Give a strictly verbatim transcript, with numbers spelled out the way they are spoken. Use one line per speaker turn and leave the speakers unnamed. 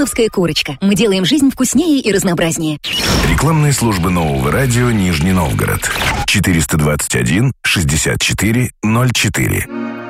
Павловская корочка. Мы делаем жизнь вкуснее и разнообразнее.
Рекламные службы Нового радио Нижний Новгород. четыреста двадцать один шестьдесят четыре ноль четыре.